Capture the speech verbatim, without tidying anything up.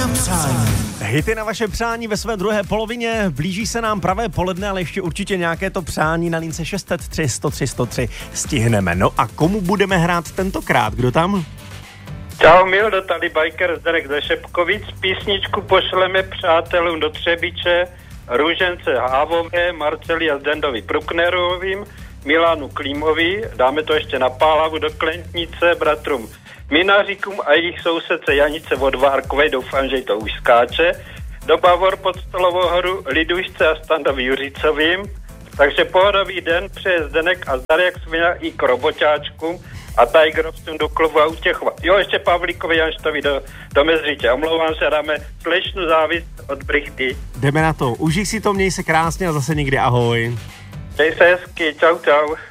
na přání. Hity na vaše přání ve své druhé polovině. Blíží se nám pravé poledne, ale ještě určitě nějaké to přání na lince šest set tři sto tři sto tři stihneme. No a komu budeme hrát tentokrát? Kdo tam? Čau Mildo, tady Biker Zdenek ze Šepkovic. Písničku pošleme přátelům do Třebiče, Růžence Hávové, Marceli a Zdendovi Pruknerovým, Milánu Klímovi, dáme to ještě na Pálavu do Klentnice, bratrům Minaříkům a jejich sousedce Janice Vodvárkové, doufám, že to už skáče, do Bavor pod Stolovou horu Lidušce a Standovi Juřicovým. Takže pohodový den přeje Zdenek a Zdarek Svina i k roboťáčkům a Tigerovcům do klubu a Utěchova. Jo, ještě Pavlíkovi Janštovi do, do Mezřiče. Omlouvám se, dáme slečnu závist od Brichty. Jdeme na to. Užij si to, měj se krásně a zase někdy ahoj. Měj se hezky, čau, čau.